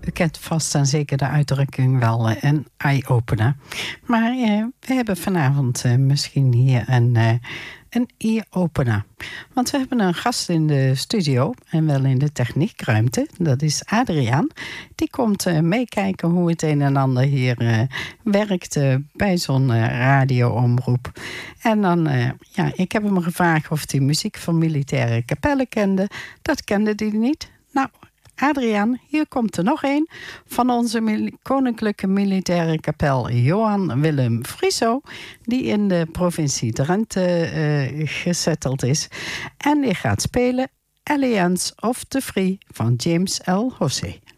bekend vast en zeker de uitdrukking wel een eye-opener. Maar we hebben vanavond misschien hier een ear-opener. Want we hebben een gast in de studio en wel in de techniekruimte. Dat is Adriaan. Die komt meekijken hoe het een en ander hier werkt bij zo'n radioomroep. En dan, ik heb hem gevraagd of hij muziek van militaire kapellen kende. Dat kende hij niet. Nou, Adriaan, hier komt er nog een van onze Koninklijke Militaire Kapel Johan Willem Frieso, die in de provincie Drenthe gesetteld is. En die gaat spelen Alliance of the Free van James L. Hosse.